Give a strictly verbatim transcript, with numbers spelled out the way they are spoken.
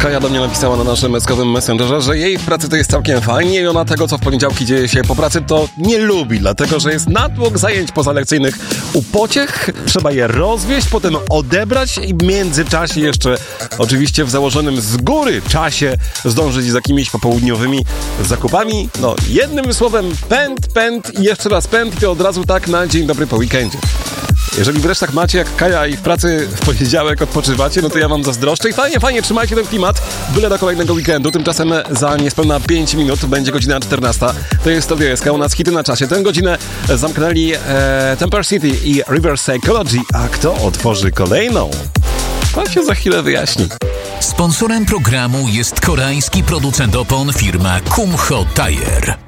Kaja do mnie napisała na naszym meskowym messengerze, że jej w pracy to jest całkiem fajnie i ona tego, co w poniedziałki dzieje się po pracy, to nie lubi, dlatego, że jest natłok zajęć pozalekcyjnych u pociech, trzeba je rozwieźć, potem odebrać i w międzyczasie jeszcze oczywiście w założonym z góry czasie zdążyć z jakimiś popołudniowymi zakupami. No, jednym słowem pęd, pęd i jeszcze raz pęd i od razu tak na dzień dobry po weekendzie. Jeżeli wreszcie tak macie jak Kaja i w pracy w poniedziałek odpoczywacie, no to ja wam zazdroszczę i fajnie, fajnie, trzymajcie ten klimat, byle do kolejnego weekendu. Tymczasem za niespełna pięć minut będzie godzina czternasta. To jest to Wieska, u nas hity na czasie. Tę godzinę zamknęli e, Temper City i Reverse Psychology, a kto otworzy kolejną? To się za chwilę wyjaśni. Sponsorem programu jest koreański producent opon firma Kumho Tire.